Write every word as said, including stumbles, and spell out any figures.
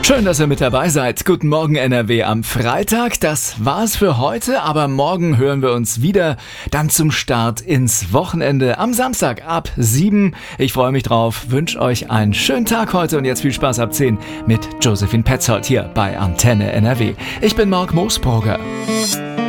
Schön, dass ihr mit dabei seid. Guten Morgen N R W am Freitag. Das war's für heute, aber morgen hören wir uns wieder dann zum Start ins Wochenende am Samstag ab sieben. Ich freue mich drauf, wünsche euch einen schönen Tag heute und jetzt viel Spaß ab zehn mit Josephine Petzold hier bei Antenne N R W. Ich bin Marc Moosbrugger.